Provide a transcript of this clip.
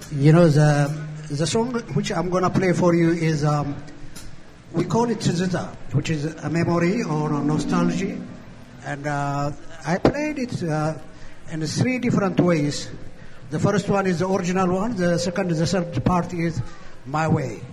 You know, the song which I'm going to play for you is, we call it Tizita, which is a memory or a nostalgia. And I played it in three different ways. The first one is the original one. The second, the third part is My Way.